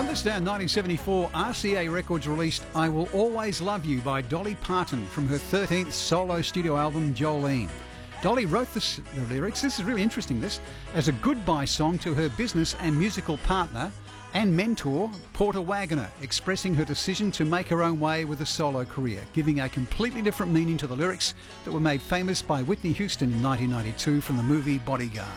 On this day in 1974, RCA Records released I Will Always Love You by Dolly Parton from her 13th solo studio album, Jolene. Dolly wrote the lyrics, this is really interesting, as a goodbye song to her business and musical partner and mentor, Porter Wagoner, expressing her decision to make her own way with a solo career, giving a completely different meaning to the lyrics that were made famous by Whitney Houston in 1992 from the movie Bodyguard.